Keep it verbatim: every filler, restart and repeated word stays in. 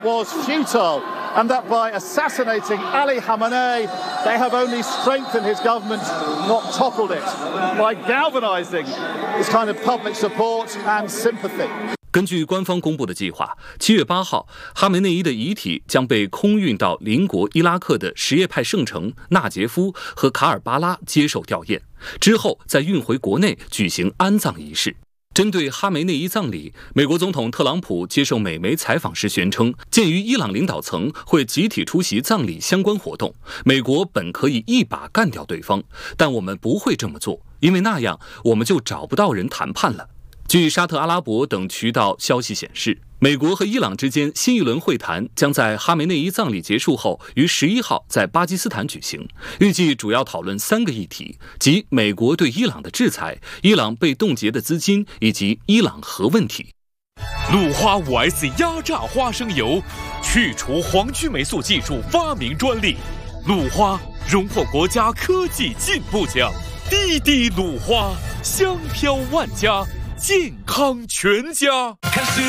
was futile, and that by assassinating Ali Khamenei, they have only strengthened his government, not toppled it, by galvanizing this kind of public support and sympathy. 根据官方公布的计划，七月八号，哈梅内伊的遗体将被空运到邻国伊拉克的什叶派圣城纳杰夫和卡尔巴拉接受吊唁，之后再运回国内举行安葬仪式。针对哈梅内伊葬礼，美国总统特朗普接受美媒采访时宣称，鉴于伊朗领导层会集体出席葬礼相关活动，美国本可以一把干掉对方，但我们不会这么做，因为那样我们就找不到人谈判了。据沙特阿拉伯等渠道消息显示，美国和伊朗之间新一轮会谈将在哈梅内伊葬礼结束后于十一号在巴基斯坦举行，预计主要讨论三个议题，即美国对伊朗的制裁、伊朗被冻结的资金以及伊朗核问题。 鲁花 五 S 压榨花生油，去除黄曲霉素技术发明专利，鲁花荣获国家科技进步奖，滴滴鲁花，香飘万家，健康全家。